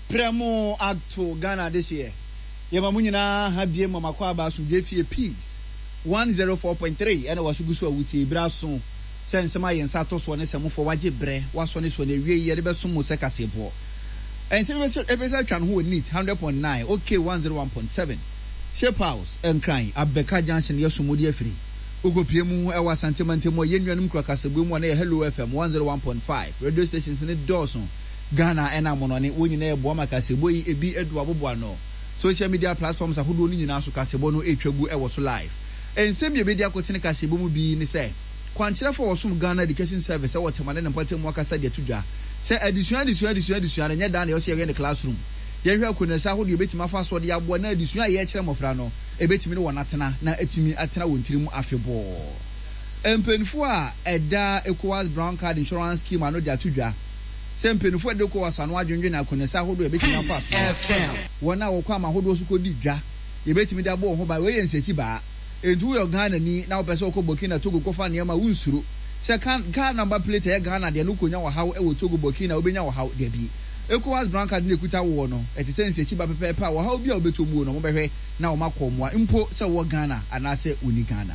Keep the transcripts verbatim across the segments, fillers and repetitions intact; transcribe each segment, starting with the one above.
Premo acto Ghana this year. Yema munyina habie mama kwa ba so defie peace. one oh four point three ena wasugusu awuti braso. Sensema yensa to so ne semfo waje bre waso ne so ne wie ye de beso mo se kasebo. And se episode twan ho neat one hundred point nine okay one oh one point seven. Shape House and crying Abeka Junction yesumudi afiri. Ogopie mu e wa santemante mo yennuanum kura kasebo mu na Hello F M one oh one point five. Radio stations ne Dawson Ghana ena mono ne wonyina e bo makasebo yi ebi edu abobo ano. Social media platforms ahodo ni nyina so kasebo no etwagu e wo so live. Ensem ye media kotene kasebo mu bi ni se kwankyerɛ for Osum Ghana Education Service e wotemane ne mpatem wakasa de tudwa se adisua adisua adisua adisua nya da na yo se ye ne classroom ye hwe akonesa ho de betima fa so de abo na adisua ye kyerɛ mofra no e betimi ne wonatena na etimi atena wontiri mu afebo empenfo a eda ECOWAS Brown Card Insurance Scheme ano de atudwa se empenfo de ECOWAS ano adwendwe na akonesa ho de betima fa wona wo kwa amahodo so kodi dwa ye betimi de abo ho ba we ye nsechi ba endu yo Ghana ni na opese okọ Burkina Togo kofa ne ma wunsuro se kan car number plate e Ghana de no konya wo hawo e wo Togo Burkina obenya wo hawo de bi ECOWAS Brown Card ne kuta wo no eti sense echi ba pepe pa wo hawo bi a obetomu no mo behwe na wo makomoa impo se wo Ghana ana se uni Ghana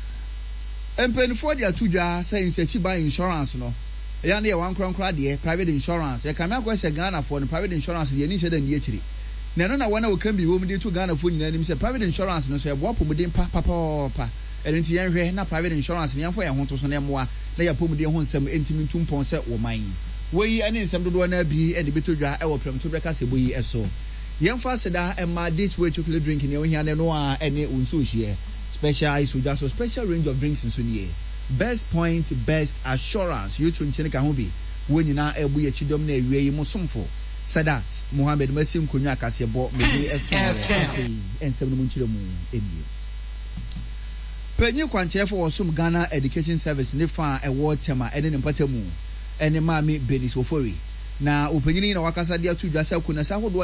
empenfo de atudwa se echi ba insurance no ya na ye wan kronkra de private insurance e kamia ko se Ghana for no private insurance de ni se da ni ekiri na no na wana wo kan bi wo mu de to Ghana fo nyina nim se private insurance no so e bo pomuden pa pa pa enti yen hwe na private insurance ne yefo ye ho to so na moa na ya pomuden ho nsem entimi ntumpon se wo man wo yi ane nsem dodo na bi e de betodwa e wo prem to breka se bo yi eso yen fa seda e ma this way chocolate drink ne wo hia ne no a ene unso hie special ice with so special range of drinks nso nie best point best assurance you tun chene ka ho bi wo nyina e bu ye chidom na ewie yi mo somfo Sadat Mohammed Masim Kunya Kasebo Medi Ensem Ensem no munchire mu emi Penyi kwankyerɛ for Osum Ghana Education Service ne fa e wo tema ene ne mpatamu ene maami Benis Ofori na opanyini na wakasa dia tudwa sa kuna sa hodo